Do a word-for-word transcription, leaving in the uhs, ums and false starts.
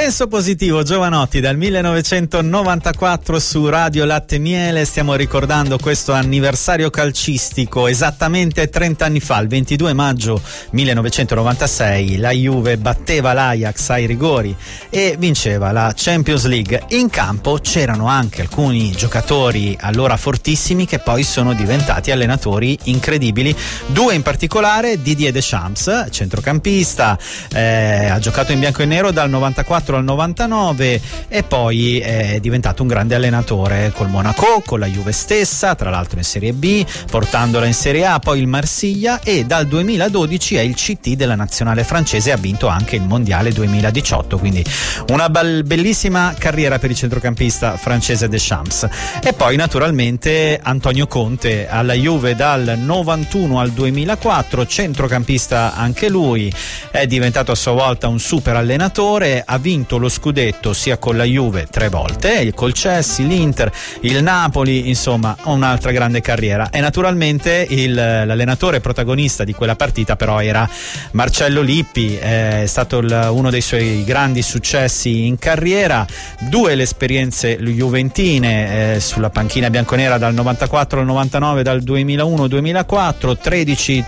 Senso positivo, Giovanotti, dal millenovecentonovantaquattro su Radio Latte e Miele. Stiamo ricordando questo anniversario calcistico. Esattamente trenta anni fa, il ventidue maggio millenovecentonovantasei, la Juve batteva l'Ajax ai rigori e vinceva la Champions League. In campo c'erano anche alcuni giocatori allora fortissimi che poi sono diventati allenatori incredibili. Due in particolare: Didier Deschamps, centrocampista, eh, ha giocato in bianco e nero dal novantaquattro al novantanove e poi è diventato un grande allenatore col Monaco, con la Juve stessa, tra l'altro in Serie B, portandola in Serie A, poi il Marsiglia, e dal duemiladodici è il C T della nazionale francese e ha vinto anche il mondiale duemiladiciotto, quindi una bel, bellissima carriera per il centrocampista francese Deschamps. E poi naturalmente Antonio Conte alla Juve dal novantuno al duemilaquattro, centrocampista anche lui, è diventato a sua volta un super allenatore, ha vinto lo scudetto sia con la Juve tre volte, col Chelsea, l'Inter, il Napoli, insomma un'altra grande carriera. E naturalmente il, l'allenatore protagonista di quella partita però era Marcello Lippi, è stato il, uno dei suoi grandi successi in carriera. Due le esperienze juventine eh, sulla panchina bianconera dal novantaquattro al novantanove, dal duemilauno duemilaquattro, tredici